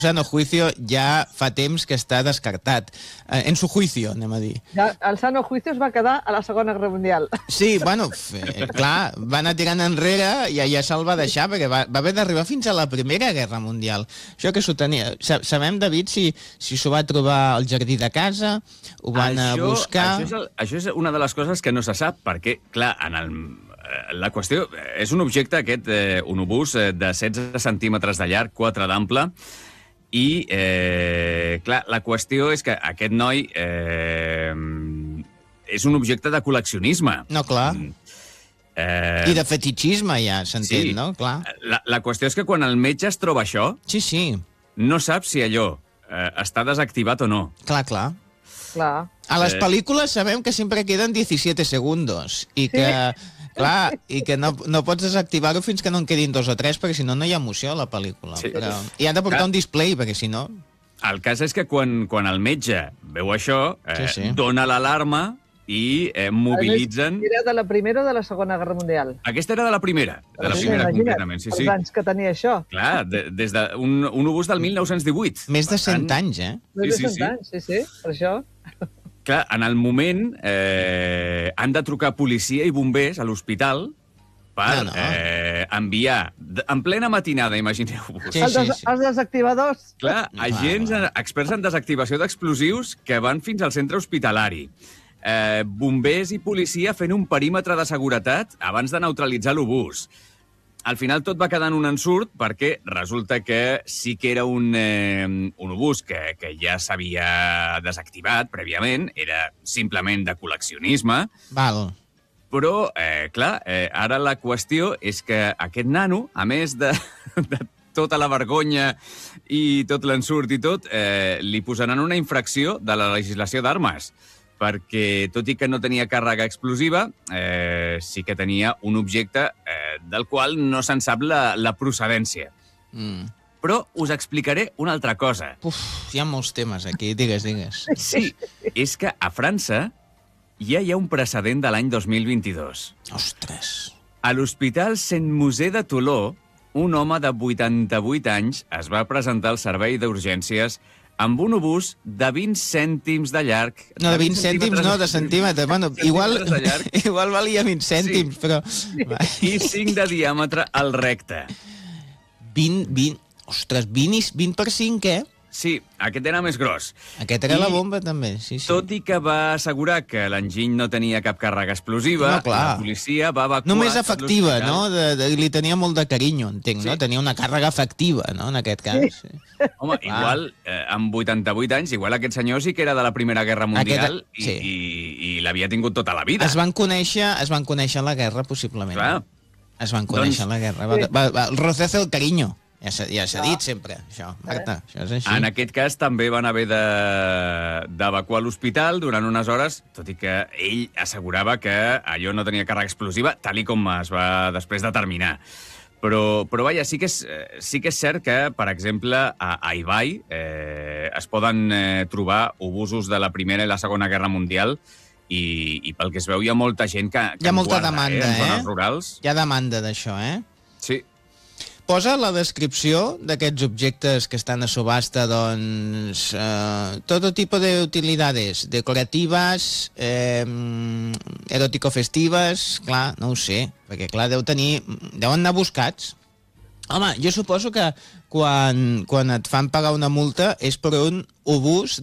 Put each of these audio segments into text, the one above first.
sano juicio ja fa temps que està descartat. En su juicio, anem a dir. Ja, el sano juicio es va quedar a la Segona Guerra Mundial. Sí, bueno, clar, va anar tirant enrere i ja se'l va deixar, perquè va haver d'arribar fins a la Primera Guerra Mundial. Això que s'ho tenia... Sabem, David, si s'ho va trobar al jardí de casa, ho van buscar... Això és una de les coses que no se sap, perquè, clar, la qüestió és un objecte, un obús de 16 centímetres de llarg, 4 d'ample, i, clar, la qüestió és que aquest noi és un objecte de col·leccionisme. No, clar. I de fetichisme, ja, s'entén, sí, no? Clar. La qüestió és que quan el metge es troba això, sí, no sap si allò està desactivat o no. Clar. Clar. A les pel·lícules sabem que sempre queden 17 segundos i que... Sí. Clar, i que no pots desactivar-ho fins que no en quedin 2 o 3, perquè si no, no hi ha emoció a la pel·lícula. Sí. Però... I han de portar un display, perquè si no... El cas és que quan el metge veu això, dona l'alarma i mobilitzen... Era de la Primera o de la Segona Guerra Mundial? Aquesta era de la Primera. De la Primera, concretament. Sí, sí. Els anys que tenia això. Clar, des d'un obús del 1918. Més de 100 anys, eh? Més de 100 anys, sí, per això... Clar, en el moment han de trucar policia i bombers a l'hospital per enviar, en plena matinada, imagineu-vos. Els desactivadors. Clar, agents experts en desactivació d'explosius que van fins al centre hospitalari. Bombers i policia fent un perímetre de seguretat abans de neutralitzar l'obús. Al final tot va quedar en un ensurt perquè resulta que sí que era un obús que ja s'havia desactivat prèviament, era simplement de col·leccionisme. Val. Però, clar, ara la qüestió és que aquest nano, a més de tota la vergonya i tot l'ensurt i tot, li posaran una infracció de la legislació d'armes, perquè, tot i que no tenia càrrega explosiva, sí que tenia un objecte del qual no se'n sap la procedència. Però us explicaré una altra cosa. Hi ha molts temes aquí, digues. Sí, és que a França ja hi ha un precedent de l'any 2022. Ostres! A l'Hospital Saint-Musée de Toulon, un home de 88 anys es va presentar al servei d'urgències amb un obús de 20 cèntims de llarg. No, de 20 cèntims no, de centímetres. Bueno, igual valia 20 cèntims, però... I 5 de diàmetre al recte. 20... Ostres, 20 per 5, eh? Sí, aquest era més gros. Aquest era la bomba, també, sí. Tot i que va assegurar que l'enginy no tenia cap càrrega explosiva, la policia va evacuar... Només efectiva, no? Li tenia molt de carinyo, entenc, no? Tenia una càrrega efectiva, no?, en aquest cas. Home, igual, amb 88 anys, igual aquest senyor sí que era de la Primera Guerra Mundial i l'havia tingut tota la vida. Es van conèixer a la guerra, possiblement. Clar. Es van conèixer a la guerra. El roce hace el cariño. Ja s'ha dit sempre, això, Marta, això és així. En aquest cas també van haver d'evacuar l'hospital durant unes hores, tot i que ell assegurava que allò no tenia càrrega explosiva, tal i com es va després determinar. Però vaja, sí que és cert que, per exemple, a Ibai es poden trobar obusos de la Primera i la Segona Guerra Mundial i pel que es veu hi ha molta gent que hi ha molta demanda, en zones rurals. Hi ha demanda d'això, eh? Sí. Posa la descripció d'aquests objectes que estan a subhasta, doncs, todo tipo de utilidades, decorativas, erótico-festives, clar, no ho sé, perquè, clar, deuen anar buscats. Home, jo suposo que quan et fan pagar una multa és per un abús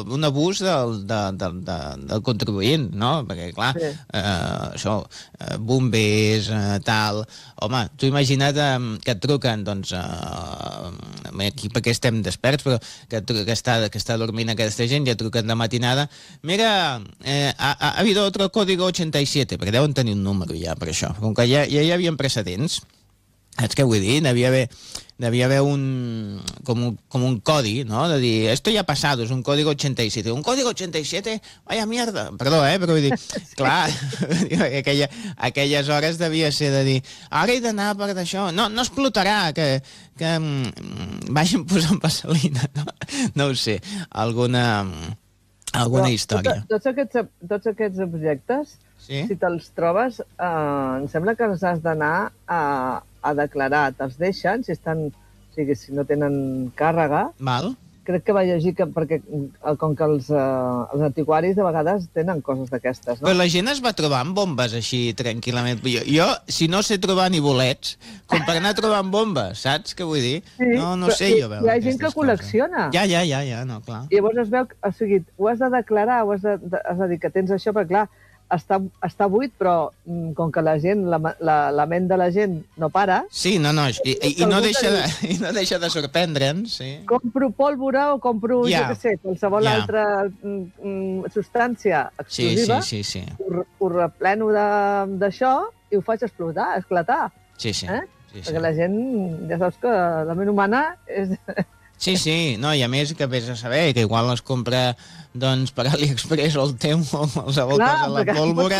del contribuent, no? Perquè, clar, això, bombers, tal... Home, tu imagina't que et truquen, doncs, aquí perquè estem desperts, però que està dormint aquesta gent, ja truquen de matinada. Mira, ha habido otro código 87, perquè deuen tenir un número ja per això, com que ja hi havia precedents. Saps què vull dir? Devia haver com un codi, no? De dir, esto ya ha pasado, es un código 87. ¿Un código 87? Vaya mierda. Perdó, però vull dir, clar, aquelles hores devia ser de dir, ara he d'anar per d'això. No explotarà, que vagin posant vaselina, no? No ho sé, alguna història. Tots aquests objectes, si te'ls trobes, em sembla que els has d'anar a declarar. Te'ls deixen, si estan o sigui, si no tenen càrrega. Val. Crec que va llegir que, perquè com que els antiquaris de vegades tenen coses d'aquestes, no? Però la gent es va trobar amb bombes així tranquil·lament. Jo si no sé trobar ni bolets, com per anar trobant bombes, saps què vull dir? Sí, no sé jo veure hi ha gent que col·lecciona. Ja, no, clar. I llavors es veu, o sigui, ho has de declarar, has de dir que tens això, perquè clar, està buit, però com que la gent, la ment de la gent no para... Sí, no, i no deixa de sorprendre'ns, sí. Compro pólvora o compro, jo què sé, qualsevol altra substància explosiva, sí. Ho repleno d'això i ho faig esclatar. Sí. Perquè la gent, ja saps que la ment humana és... Sí, no, i a més que vés a saber que igual es compra doncs per AliExpress o el Temu o qualsevol cosa a la pólvora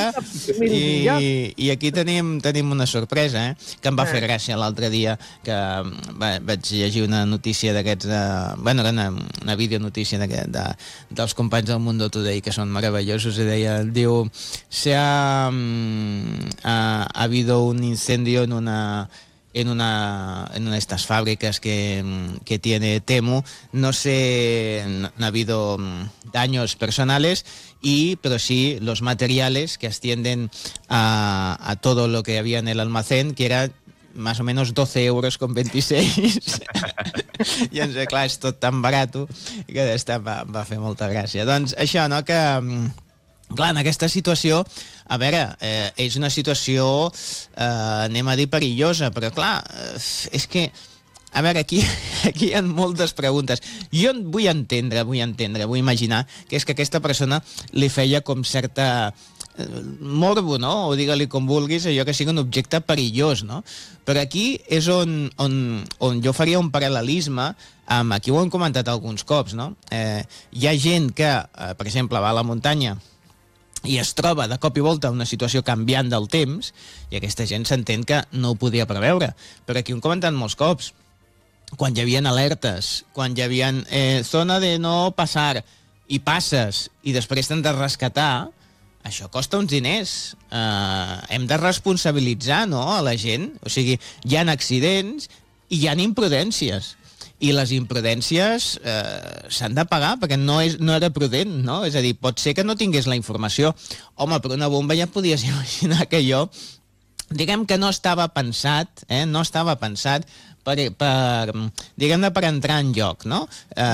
i aquí tenim una sorpresa, que em va fer gràcia l'altre dia que vaig llegir una notícia d'aquests, bueno, era una videonotícia dels companys del Mundo Today que són meravellosos i diu se ha habido un incendio en una de estas fábricas que tiene Temu. No sé, no ha habido daños personales, pero sí los materiales que ascienden a todo lo que había en el almacén, que era más o menos 12 euros con 26. I ens clar, és tot tan barat que va fer molta gràcia. Doncs això, no?, que... Clar, en aquesta situació, a veure, és una situació, anem a dir, perillosa, però clar, és que, a veure, aquí hi ha moltes preguntes. Jo vull imaginar que és que aquesta persona li feia com certa morbo, no?, o digue-li com vulguis, allò que sigui un objecte perillós, no? Però aquí és on jo faria un paral·lelisme amb, aquí ho hem comentat alguns cops, no? Hi ha gent que, per exemple, va a la muntanya i es troba de cop i volta una situació canviant del temps, i aquesta gent s'entén que no ho podia preveure. Però aquí ho hem comentat molts cops. Quan hi havia alertes, quan hi havia zona de no passar, i passes, i després t'han de rescatar, això costa uns diners. Hem de responsabilitzar, no?, a la gent. O sigui, hi ha accidents i hi ha imprudències. I les imprudències s'han de pagar perquè no era prudent, no? És a dir, pot ser que no tingués la informació. Home, per una bomba ja podies imaginar que allò, diguem que no estava pensat, no estava pensat diguem-ne, per entrar en joc, no?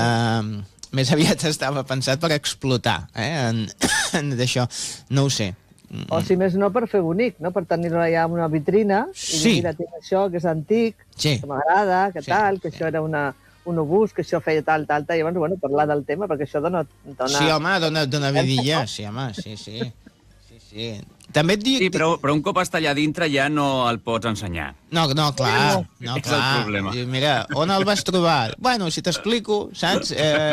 Més aviat estava pensat per explotar, d'això, no ho sé. O si més no, per fer bonic, no? Per tenir-ho allà en una vitrina i dir, mira, tinc això, que és antic, que m'agrada, que tal, que això era un obús, que això feia tal, i llavors, bueno, parlar del tema, perquè això dona... Sí, home, dona vidilla, sí, home, sí. També et dic... Sí, però un cop està allà dintre ja no el pots ensenyar. No, clar. És el problema. Mira, on el vas trobar? Bueno, si t'explico, saps?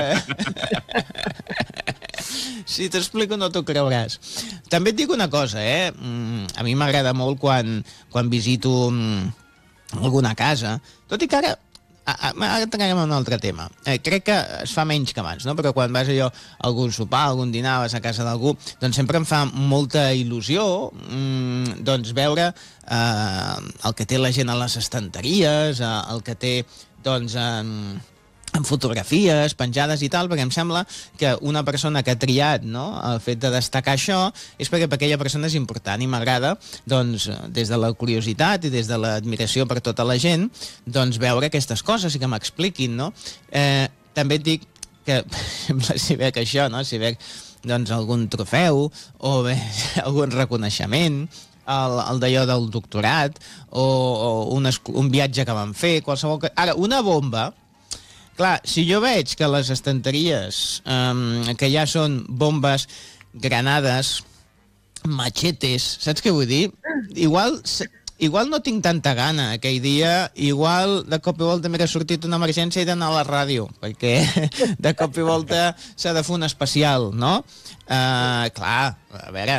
Si t'explico no t'ho creuràs. També et dic una cosa, a mi m'agrada molt quan visito alguna casa, tot i que ara entregarem a un altre tema. Crec que es fa menys que abans, no? Però quan vas allò a algun sopar, algun dinar, vas a casa d'algú, doncs sempre em fa molta il·lusió doncs veure el que té la gent a les estanteries, el que té doncs amb fotografies penjades i tal, perquè em sembla que una persona que ha triat, no?, el fet de destacar això és perquè per aquella persona és important i m'agrada, doncs, des de la curiositat i des de l'admiració per tota la gent, doncs veure aquestes coses i que m'expliquin, no? També et dic que, per exemple, si veig això, no?, si veig doncs algun trofeu o bé algun reconeixement, el d'allò del doctorat o un viatge que vam fer, qualsevol... Ara, una bomba... Clar, si jo veig que les estanteries que ja són bombes, granades, machetes, saps què vull dir? Igual no tinc tanta gana aquell dia, igual de cop i volta m'ha sortit una emergència i d'anar a la ràdio, perquè de cop i volta s'ha de fer un especial, no? Clar, a veure,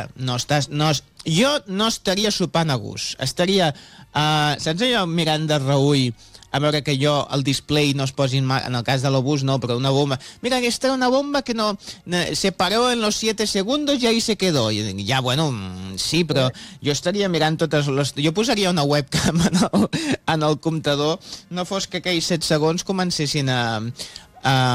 jo no estaria sopant a gust, estaria, saps allò, mirant de reüll a veure que jo el display no es posi, en el cas de l'obús no, però una bomba. Mira, aquesta era una bomba que no se paró en los 7 segundos y ahí se quedó. I dic, ja, bueno, sí, però jo estaria mirant totes les... Jo posaria una webcam en el comptador, no fos que aquells 7 segons comencessin a